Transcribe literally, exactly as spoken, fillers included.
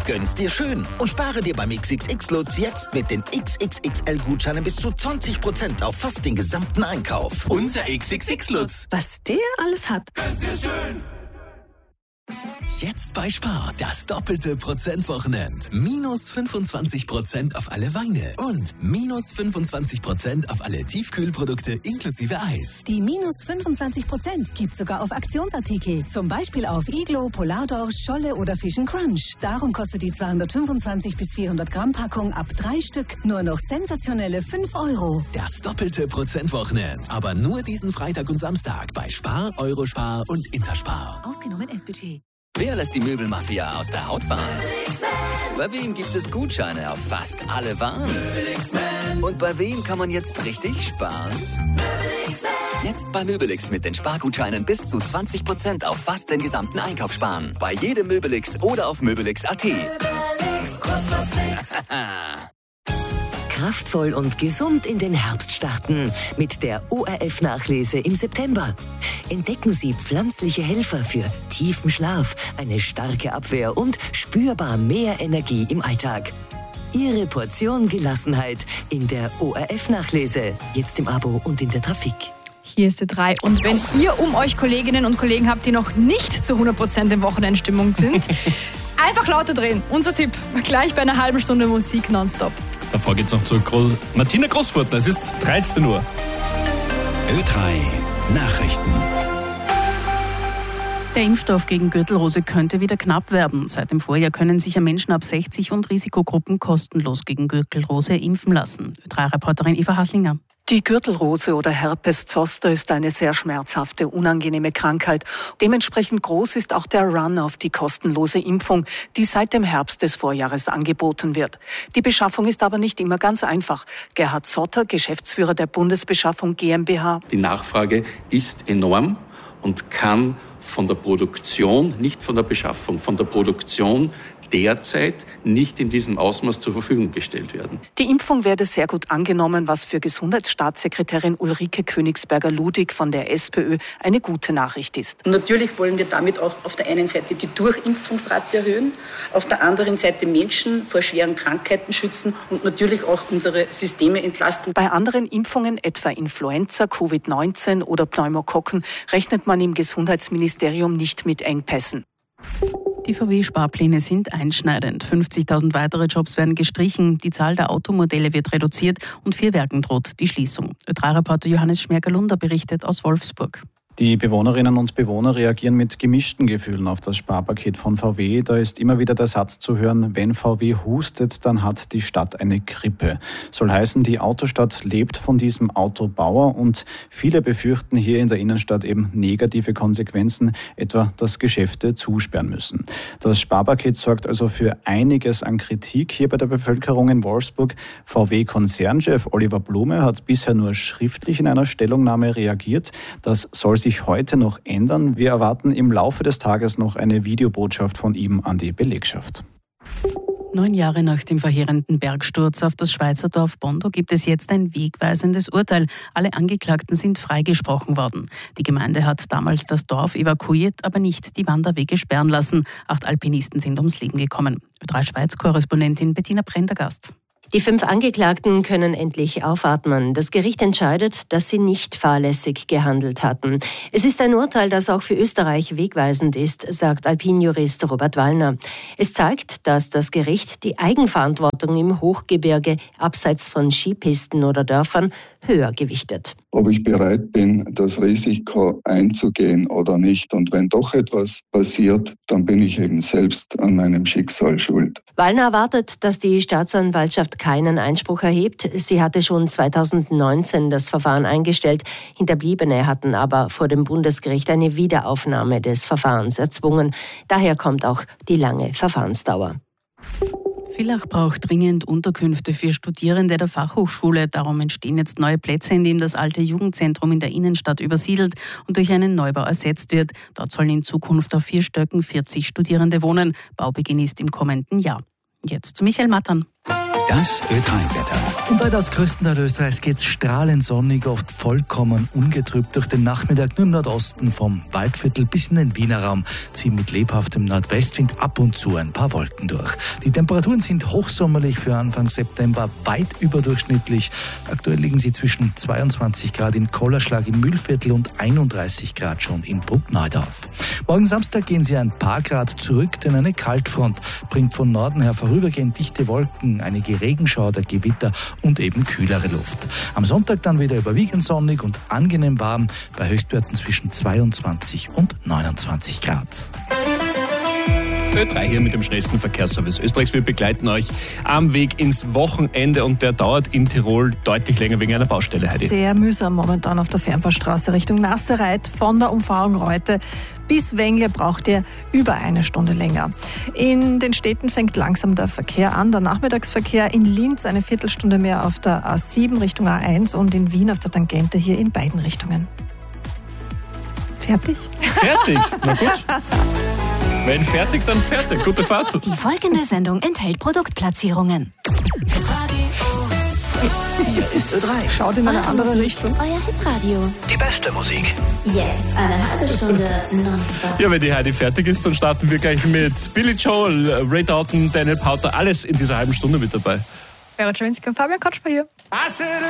Gönn's dir schön und spare dir beim X X X-Lutz jetzt mit den X X X L-Gutscheinen bis zu zwanzig Prozent auf fast den gesamten Einkauf. Unser X X X-Lutz. Was der alles hat. Gönn's dir schön. Jetzt bei Spar, das doppelte Prozentwochenend. Minus fünfundzwanzig Prozent auf alle Weine und minus fünfundzwanzig Prozent auf alle Tiefkühlprodukte inklusive Eis. Die minus fünfundzwanzig Prozent gibt sogar auf Aktionsartikel. Zum Beispiel auf Iglo, Polardorsch, Scholle oder Fish and Crunch. Darum kostet die zweihundertfünfundzwanzig bis vierhundert Gramm Packung ab drei Stück nur noch sensationelle fünf Euro. Das doppelte Prozentwochenend. Aber nur diesen Freitag und Samstag bei Spar, Eurospar und Interspar. Ausgenommen S-Budget. Wer lässt die Möbelmafia aus der Haut fahren? Bei wem gibt es Gutscheine auf fast alle Waren? Und bei wem kann man jetzt richtig sparen? Jetzt bei Möbelix mit den Spargutscheinen bis zu zwanzig Prozent auf fast den gesamten Einkauf sparen. Bei jedem Möbelix oder auf möbelix punkt at. Kraftvoll und gesund in den Herbst starten mit der O R F-Nachlese im September. Entdecken Sie pflanzliche Helfer für tiefen Schlaf, eine starke Abwehr und spürbar mehr Energie im Alltag. Ihre Portion Gelassenheit in der O R F-Nachlese. Jetzt im Abo und in der Trafik. Hier ist Ö drei. Und wenn ihr um euch Kolleginnen und Kollegen habt, die noch nicht zu hundert Prozent in Wochenendstimmung sind, einfach lauter drehen. Unser Tipp. Gleich bei einer halben Stunde Musik nonstop. Davor geht's noch zu Gro- Martina Großfurtner. Es ist dreizehn Uhr. Ö drei Nachrichten. Der Impfstoff gegen Gürtelrose könnte wieder knapp werden. Seit dem Vorjahr können sich ja Menschen ab sechzig und Risikogruppen kostenlos gegen Gürtelrose impfen lassen. Ö drei Reporterin Eva Haslinger. Die Gürtelrose oder Herpes zoster ist eine sehr schmerzhafte, unangenehme Krankheit. Dementsprechend groß ist auch der Run auf die kostenlose Impfung, die seit dem Herbst des Vorjahres angeboten wird. Die Beschaffung ist aber nicht immer ganz einfach. Gerhard Zotter, Geschäftsführer der Bundesbeschaffung GmbH. Die Nachfrage ist enorm und kann von der Produktion, nicht von der Beschaffung, von der Produktion derzeit nicht in diesem Ausmaß zur Verfügung gestellt werden. Die Impfung werde sehr gut angenommen, was für Gesundheitsstaatssekretärin Ulrike Königsberger-Ludwig von der SPÖ eine gute Nachricht ist. Natürlich wollen wir damit auch auf der einen Seite die Durchimpfungsrate erhöhen, auf der anderen Seite Menschen vor schweren Krankheiten schützen und natürlich auch unsere Systeme entlasten. Bei anderen Impfungen, etwa Influenza, Covid neunzehn oder Pneumokokken, rechnet man im Gesundheitsministerium nicht mit Engpässen. Die V W-Sparpläne sind einschneidend. fünfzigtausend weitere Jobs werden gestrichen, die Zahl der Automodelle wird reduziert und vier Werken droht die Schließung. Ö drei Reporter Johannes Schmerger-Lunder berichtet aus Wolfsburg. Die Bewohnerinnen und Bewohner reagieren mit gemischten Gefühlen auf das Sparpaket von V W. Da ist immer wieder der Satz zu hören, wenn V W hustet, dann hat die Stadt eine Grippe. Soll heißen, die Autostadt lebt von diesem Autobauer und viele befürchten hier in der Innenstadt eben negative Konsequenzen, etwa dass Geschäfte zusperren müssen. Das Sparpaket sorgt also für einiges an Kritik hier bei der Bevölkerung in Wolfsburg. V W-Konzernchef Oliver Blume hat bisher nur schriftlich in einer Stellungnahme reagiert. Das soll sich heute noch ändern. Wir erwarten im Laufe des Tages noch eine Videobotschaft von ihm an die Belegschaft. Neun Jahre nach dem verheerenden Bergsturz auf das Schweizer Dorf Bondo gibt es jetzt ein wegweisendes Urteil. Alle Angeklagten sind freigesprochen worden. Die Gemeinde hat damals das Dorf evakuiert, aber nicht die Wanderwege sperren lassen. Acht Alpinisten sind ums Leben gekommen. Ö drei Schweiz-Korrespondentin Bettina Prendergast. Die fünf Angeklagten können endlich aufatmen. Das Gericht entscheidet, dass sie nicht fahrlässig gehandelt hatten. Es ist ein Urteil, das auch für Österreich wegweisend ist, sagt Alpinjurist Robert Wallner. Es zeigt, dass das Gericht die Eigenverantwortung im Hochgebirge abseits von Skipisten oder Dörfern höher gewichtet. Ob ich bereit bin, das Risiko einzugehen oder nicht. Und wenn doch etwas passiert, dann bin ich eben selbst an meinem Schicksal schuld. Wallner erwartet, dass die Staatsanwaltschaft keinen Einspruch erhebt. Sie hatte schon zweitausendneunzehn das Verfahren eingestellt. Hinterbliebene hatten aber vor dem Bundesgericht eine Wiederaufnahme des Verfahrens erzwungen. Daher kommt auch die lange Verfahrensdauer. Villach braucht dringend Unterkünfte für Studierende der Fachhochschule. Darum entstehen jetzt neue Plätze, in dem das alte Jugendzentrum in der Innenstadt übersiedelt und durch einen Neubau ersetzt wird. Dort sollen in Zukunft auf vier Stöcken vierzig Studierende wohnen. Baubeginn ist im kommenden Jahr. Jetzt zu Michael Mattern. Das Ö drei Wetter. Im weitaus größten Teil Österreichs geht's strahlend sonnig, oft vollkommen ungetrübt durch den Nachmittag. Nur im Nordosten vom Waldviertel bis in den Wiener Raum ziehen mit lebhaftem Nordwestwind ab und zu ein paar Wolken durch. Die Temperaturen sind hochsommerlich für Anfang September, weit überdurchschnittlich. Aktuell liegen sie zwischen zweiundzwanzig Grad in Kollerschlag im Mühlviertel und einunddreißig Grad schon in Bruckneudorf. Morgen Samstag gehen sie ein paar Grad zurück, denn eine Kaltfront bringt von Norden her vorübergehend dichte Wolken, einige Regenschauer, Gewitter und eben kühlere Luft. Am Sonntag dann wieder überwiegend sonnig und angenehm warm bei Höchstwerten zwischen zweiundzwanzig und neunundzwanzig Grad. Ö drei hier mit dem schnellsten Verkehrsservice Österreichs. Wir begleiten euch am Weg ins Wochenende und der dauert in Tirol deutlich länger wegen einer Baustelle, Heidi. Sehr mühsam momentan auf der Fernbahnstraße Richtung Nassereit. Von der Umfahrung Reute bis Wengle braucht ihr über eine Stunde länger. In den Städten fängt langsam der Verkehr an. Der Nachmittagsverkehr in Linz eine Viertelstunde mehr auf der A sieben Richtung A eins und in Wien auf der Tangente hier in beiden Richtungen. Fertig? Fertig? Na gut. Wenn fertig, dann fertig. Gute Fahrt. Die folgende Sendung enthält Produktplatzierungen. Hier ist Ö drei. Schaut in eine andere Richtung. Euer Hitradio. Die beste Musik. Jetzt eine halbe Stunde nonstop. Ja, wenn die Heidi fertig ist, dann starten wir gleich mit Billy Joel, Ray Dalton, Daniel Powter. Alles in dieser halben Stunde mit dabei. Vera Czerwinski und Fabian Kotschmer hier.